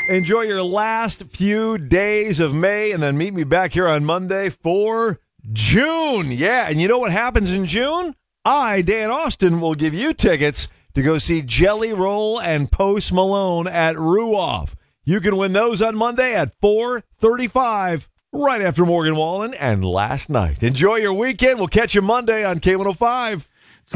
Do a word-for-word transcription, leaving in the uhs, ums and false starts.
Enjoy your last few days of May, and then meet me back here on Monday for June. Yeah, and you know what happens in June? I, Dan Austin, will give you tickets to go see Jelly Roll and Post Malone at Ruoff. You can win those on Monday at four thirty-five, right after Morgan Wallen and Last Night. Enjoy your weekend. We'll catch you Monday on K one oh five.